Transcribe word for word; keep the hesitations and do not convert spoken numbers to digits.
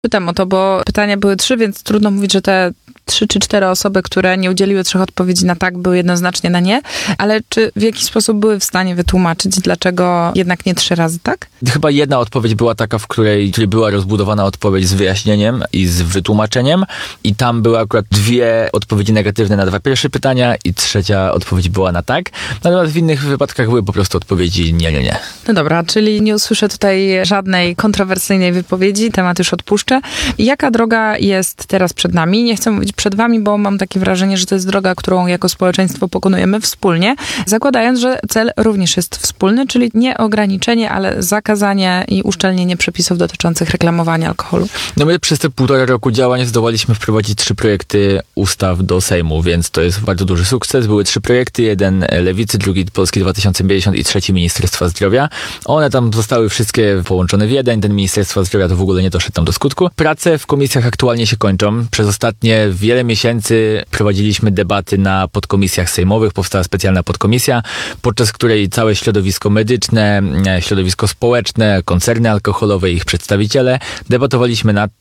Pytam o to, bo pytania były trzy, więc trudno mówić, że te trzy czy cztery osoby, które nie udzieliły trzech odpowiedzi na tak, były jednoznacznie na nie, ale czy w jakiś sposób były w stanie wytłumaczyć, dlaczego jednak nie trzy razy tak? Chyba jedna odpowiedź była taka, w której czyli była rozbudowana odpowiedź z wyjaśnieniem i z wytłumaczeniem i tam były akurat dwie odpowiedzi negatywne na dwa pierwsze pytania i trzecia odpowiedź była na tak. Natomiast w innych wypadkach były po prostu odpowiedzi nie, nie, nie. No dobra, czyli nie usłyszę tutaj żadnej kontrowersyjnej wypowiedzi, temat już odpuszczę. Jaka droga jest teraz przed nami? Nie chcę mówić przed wami, bo mam takie wrażenie, że to jest droga, którą jako społeczeństwo pokonujemy wspólnie, zakładając, że cel również jest wspólny, czyli nie ograniczenie, ale zakazanie i uszczelnienie przepisów dotyczących reklamowania alkoholu. No my przez te półtora roku działań zdołaliśmy wprowadzić trzy projekty ustaw do Sejmu, więc to jest bardzo duży sukces. Były trzy projekty, jeden Lewicy, drugi Polski dwa tysiące pięćdziesiąt i trzeci Ministerstwa Zdrowia. One tam zostały wszystkie połączone w jeden, ten Ministerstwa Zdrowia to w ogóle nie doszedł tam do skutku. Prace w komisjach aktualnie się kończą. Przez ostatnie wiele miesięcy prowadziliśmy debaty na podkomisjach sejmowych, powstała specjalna podkomisja, podczas której całe środowisko medyczne, środowisko społeczne, koncerny alkoholowe i ich przedstawiciele debatowaliśmy nad